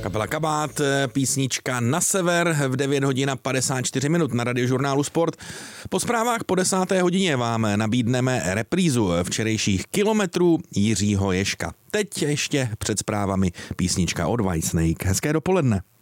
Kapela Kabát, písnička Na sever v 9 hodin a 54 minut na Radiožurnálu Sport. Po zprávách po 10. hodině vám nabídneme reprízu včerejších kilometrů Jiřího Ježka. Teď ještě před zprávami písnička od Whitesnake. Hezké dopoledne.